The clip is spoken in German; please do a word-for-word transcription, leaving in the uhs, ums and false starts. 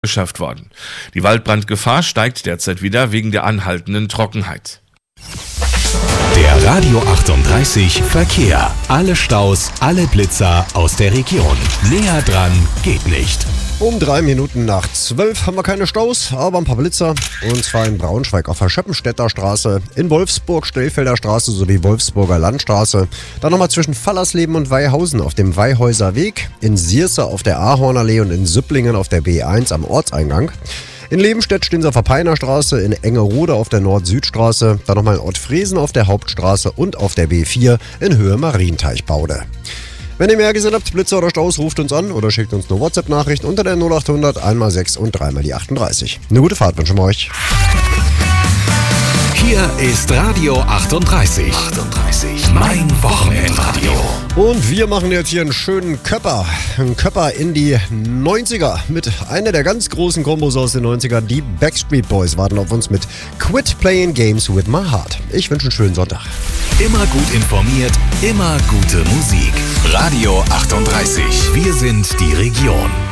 geschafft worden. Die Waldbrandgefahr steigt derzeit wieder wegen der anhaltenden Trockenheit. Der Radio achtunddreißig Verkehr. Alle Staus, alle Blitzer aus der Region. Näher dran geht nicht. Um drei Minuten nach zwölf haben wir keine Staus, aber ein paar Blitzer. Und zwar in Braunschweig auf der Schöppenstädter Straße, in Wolfsburg Stellfelder Straße sowie Wolfsburger Landstraße. Dann nochmal zwischen Fallersleben und Weihausen auf dem Weihhäuser Weg, in Sierse auf der Ahornallee und in Süpplingen auf der B eins am Ortseingang. In Lebenstedt stehen sie auf der Peiner Straße, in Engerode auf der Nord-Süd-Straße, dann nochmal in Ortfriesen auf der Hauptstraße und auf der B vier in Höhe Marienteichbaude. Wenn ihr mehr gesehen habt, Blitzer oder Staus, ruft uns an oder schickt uns eine WhatsApp-Nachricht unter der null achthundert eins sechs und drei mal die achtunddreißig. Eine gute Fahrt wünschen wir euch. Hier ist Radio achtunddreißig. achtunddreißig. Mein Wochenendradio. Und wir machen jetzt hier einen schönen Köpper. Einen Köpper in die neunziger mit einer der ganz großen Kombos aus den neunzigern. Die Backstreet Boys warten auf uns mit Quit Playing Games with My Heart. Ich wünsche einen schönen Sonntag. Immer gut informiert, immer gute Musik. Radio achtunddreißig. Wir sind die Region.